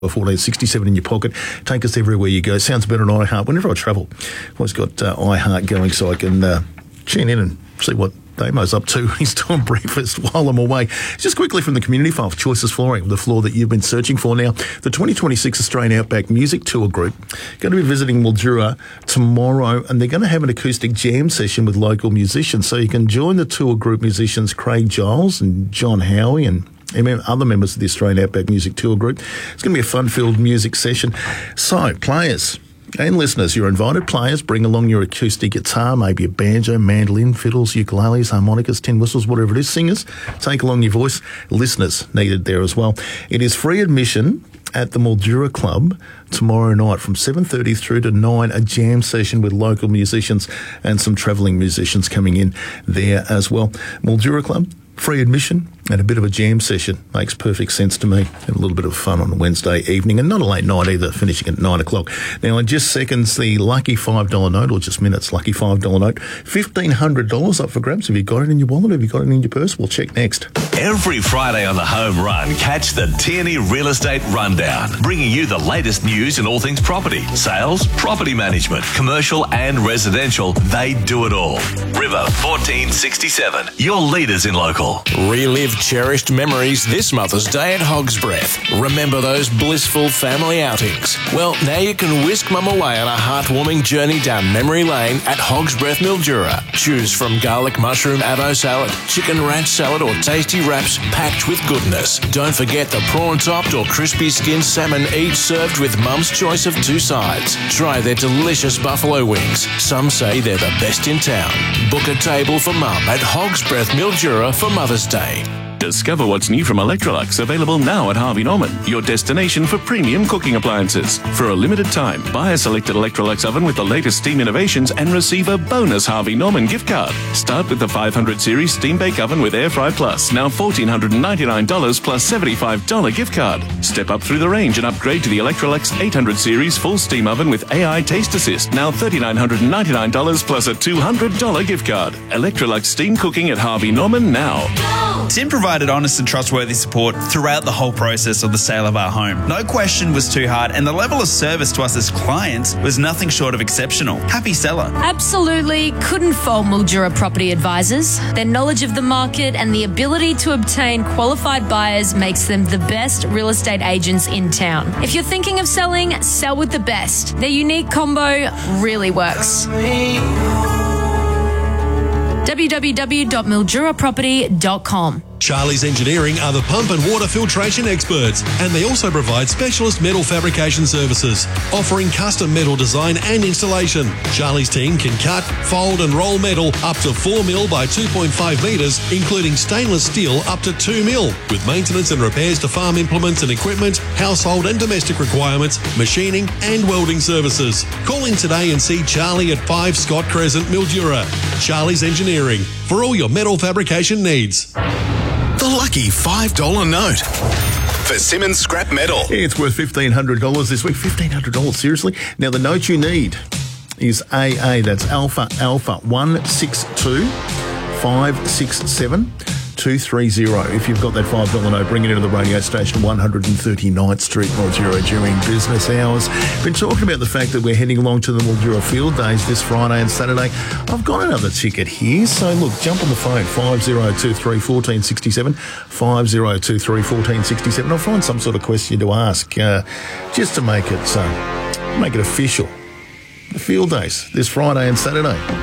1467 in your pocket. Take us everywhere you go. Sounds better on iHeart. Whenever I travel, I've always got iHeart going so I can tune in and see what Damo's up to. He's doing breakfast while I'm away. Just quickly from the community file, Choices Flooring, the floor that you've been searching for. Now, the 2026 Australian Outback Music Tour Group going to be visiting Mildura tomorrow, and they're going to have an acoustic jam session with local musicians. So you can join the tour group musicians Craig Giles and John Howie and other members of the Australian Outback Music Tour Group. It's going to be a fun-filled music session. So, players and listeners, you're invited. Players, bring along your acoustic guitar, maybe a banjo, mandolin, fiddles, ukuleles, harmonicas, tin whistles, whatever it is. Singers, take along your voice. Listeners needed there as well. It is free admission at the Mildura Club tomorrow night from 7:30 through to 9, a jam session with local musicians and some travelling musicians coming in there as well. Mildura Club, free admission and a bit of a jam session. Makes perfect sense to me. And a little bit of fun on a Wednesday evening, and not a late night either, finishing at 9 o'clock. Now, in just seconds, the lucky $5 note, or just minutes, lucky $5 note, $1,500 up for grabs. Have you got it in your wallet? Have you got it in your purse? We'll check next. Every Friday on the Home Run, catch the Tierney Real Estate Rundown, bringing you the latest news in all things property, sales, property management, commercial and residential. They do it all. River 1467, your leaders in local. Relive cherished memories this Mother's Day at Hog's Breath. Remember those blissful family outings? Well, now you can whisk Mum away on a heartwarming journey down memory lane at Hog's Breath Mildura. Choose from garlic mushroom avo salad, chicken ranch salad or tasty wraps packed with goodness. Don't forget the prawn-topped or crispy skinned salmon, each served with Mum's choice of 2 sides. Try their delicious buffalo wings. Some say they're the best in town. Book a table for Mum at Hog's Breath Mildura for Mother's Day. Discover what's new from Electrolux, available now at Harvey Norman, your destination for premium cooking appliances. For a limited time, buy a selected Electrolux oven with the latest steam innovations and receive a bonus Harvey Norman gift card. Start with the 500 series steam bake oven with Air Fry Plus, now $1,499 plus $75 gift card. Step up through the range and upgrade to the Electrolux 800 series full steam oven with AI Taste Assist, now $3,999 plus a $200 gift card. Electrolux steam cooking at Harvey Norman now. Tim provided honest and trustworthy support throughout the whole process of the sale of our home. No question was too hard, and the level of service to us as clients was nothing short of exceptional. Happy seller. Absolutely couldn't fault Mildura Property Advisors. Their knowledge of the market and the ability to obtain qualified buyers makes them the best real estate agents in town. If you're thinking of selling, sell with the best. Their unique combo really works. www.milduraproperty.com. Charlie's Engineering are the pump and water filtration experts, and they also provide specialist metal fabrication services, offering custom metal design and installation. Charlie's team can cut, fold and roll metal up to 4 mil by 2.5 metres, including stainless steel up to 2 mil, with maintenance and repairs to farm implements and equipment, household and domestic requirements, machining and welding services. Call in today and see Charlie at 5 Scott Crescent, Mildura. Charlie's Engineering, for all your metal fabrication needs. The lucky $5 note for Simmons Scrap Metal. Yeah, it's worth $1,500 this week. $1,500, seriously? Now, the note you need is AA. That's Alpha 162 567 230. If you've got that $5 note, bring it into the radio station, 139th Street, Mildura, during business hours. Been talking about the fact that we're heading along to the Mildura Field Days this Friday and Saturday. I've got another ticket here, so look, jump on the phone, 5023 1467, 5023 1467. I'll find some sort of question to ask, just to make it official. The Field Days this Friday and Saturday.